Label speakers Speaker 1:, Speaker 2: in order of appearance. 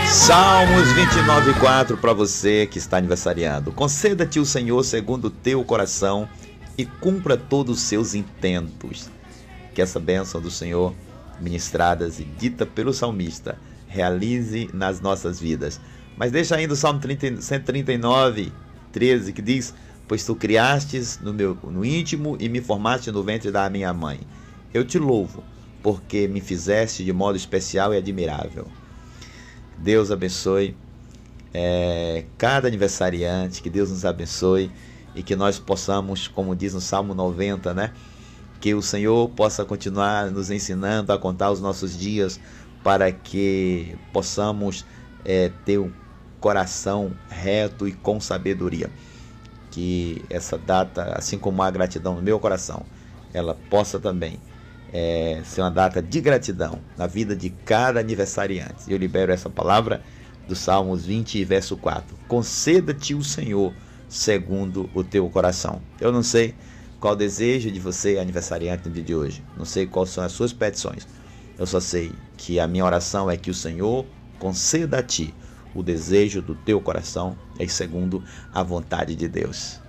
Speaker 1: Salmos 29:4 para você que está aniversariando. Conceda-te o Senhor segundo o teu coração e cumpra todos os seus intentos. Que essa bênção do Senhor, ministradas e dita pelo salmista, realize nas nossas vidas. Mas deixa ainda o Salmo 139:13, que diz: pois tu criastes no íntimo e me formaste no ventre da minha mãe. Eu te louvo, porque me fizeste de modo especial e admirável. Deus abençoe cada aniversariante, que Deus nos abençoe e que nós possamos, como diz no Salmo 90, né? Que o Senhor possa continuar nos ensinando a contar os nossos dias para que possamos ter um coração reto e com sabedoria. Que essa data, assim como há gratidão no meu coração, ela possa também ser uma data de gratidão na vida de cada aniversariante. Eu libero essa palavra do Salmos 20, verso 4. Conceda-te o Senhor segundo o teu coração. Eu não sei qual o desejo de você, aniversariante, no dia de hoje. Não sei quais são as suas petições. Eu só sei que a minha oração é que o Senhor conceda a ti o desejo do teu coração, segundo a vontade de Deus.